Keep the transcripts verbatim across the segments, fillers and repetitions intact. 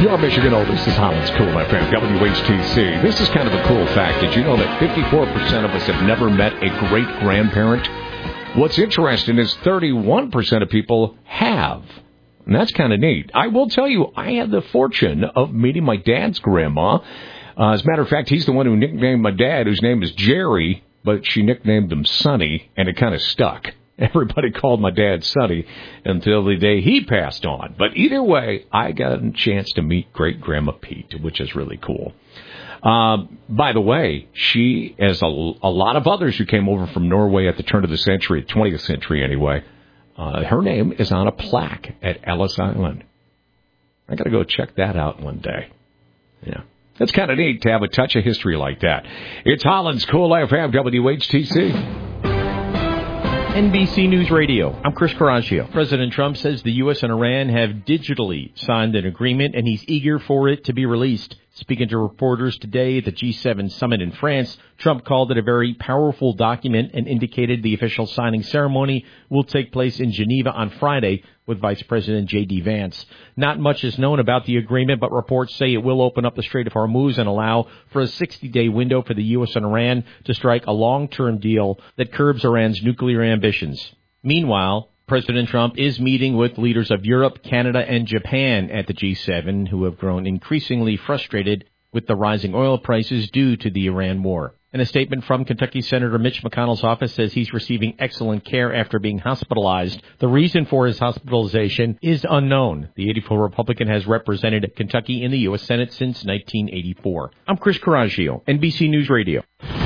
Your Michigan Oldies is Holland's Cool F M, W H T C. This is kind of a cool fact. Did you know that fifty-four percent of us have never met a great-grandparent? What's interesting is thirty-one percent of people have. And that's kind of neat. I will tell you, I had the fortune of meeting my dad's grandma. Uh, as a matter of fact, he's the one who nicknamed my dad, whose name is Jerry, but she nicknamed him Sonny, and it kind of stuck. Everybody called my dad Sonny until the day he passed on. But either way, I got a chance to meet great-grandma Pete, which is really cool. Uh, by the way, she, as a, a lot of others who came over from Norway at the turn of the century, twentieth century anyway, uh, her name is on a plaque at Ellis Island. I got to go check that out one day. Yeah. That's kind of neat to have a touch of history like that. It's Holland's Cool F M, W H T C. N B C News Radio. I'm Chris Coraggio. President Trump says the U S and Iran have digitally signed an agreement, and he's eager for it to be released. Speaking to reporters today at the G seven summit in France, Trump called it a very powerful document and indicated the official signing ceremony will take place in Geneva on Friday with Vice President J D. Vance. Not much is known about the agreement, but reports say it will open up the Strait of Hormuz and allow for a sixty-day window for the U S and Iran to strike a long-term deal that curbs Iran's nuclear ambitions. Meanwhile, President Trump is meeting with leaders of Europe, Canada, and Japan at the G seven, who have grown increasingly frustrated with the rising oil prices due to the Iran war. And a statement from Kentucky Senator Mitch McConnell's office says he's receiving excellent care after being hospitalized. The reason for his hospitalization is unknown. The eighty-four Republican has represented Kentucky in the U S Senate since nineteen eighty-four. I'm Chris Coraggio, N B C News Radio.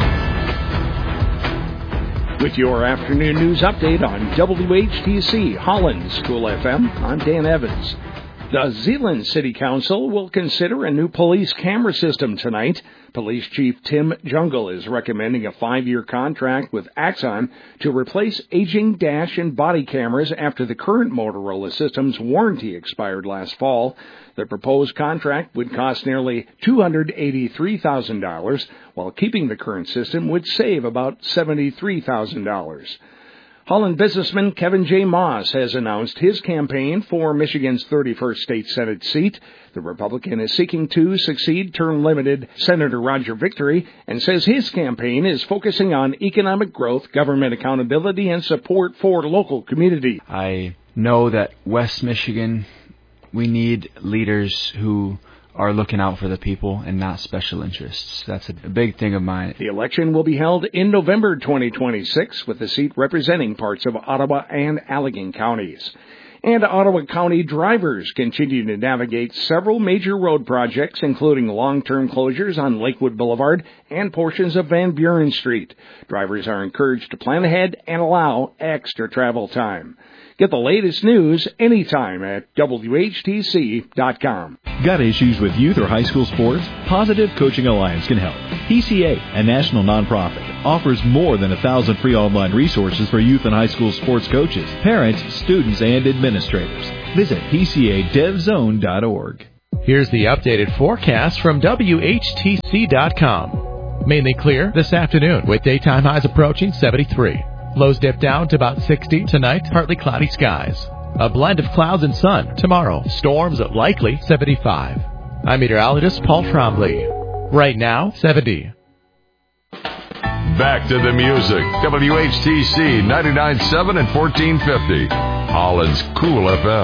With your afternoon news update on W H T C, Holland's Cool F M, I'm Dan Evans. The Zeeland City Council will consider a new police camera system tonight. Police Chief Tim Jungle is recommending a five-year contract with Axon to replace aging dash and body cameras after the current Motorola system's warranty expired last fall. The proposed contract would cost nearly two hundred eighty-three thousand dollars, while keeping the current system would save about seventy-three thousand dollars. Holland businessman Kevin J. Moss has announced his campaign for Michigan's thirty-first state Senate seat. The Republican is seeking to succeed term-limited Senator Roger Victory and says his campaign is focusing on economic growth, government accountability, and support for local community. I know that West Michigan, we need leaders who are looking out for the people and not special interests. That's a big thing of mine. The election will be held in November twenty twenty-six, with the seat representing parts of Ottawa and Allegan counties. And Ottawa County drivers continue to navigate several major road projects, including long-term closures on Lakewood Boulevard and portions of Van Buren Street. Drivers are encouraged to plan ahead and allow extra travel time. Get the latest news anytime at W H T C dot com. Got issues with youth or high school sports? Positive Coaching Alliance can help. P C A, a national nonprofit, offers more than a thousand free online resources for youth and high school sports coaches, parents, students, and administrators. Visit P C A dev zone dot org. Here's the updated forecast from W H T C dot com. Mainly clear this afternoon with daytime highs approaching seventy-three. Lows dip down to about sixty tonight, partly cloudy skies. A blend of clouds and sun tomorrow. Storms likely seventy-five. I'm meteorologist Paul Trombley. Right now, seventy. Back to the music. W H T C ninety-nine point seven and fourteen fifty. Holland's Cool F M.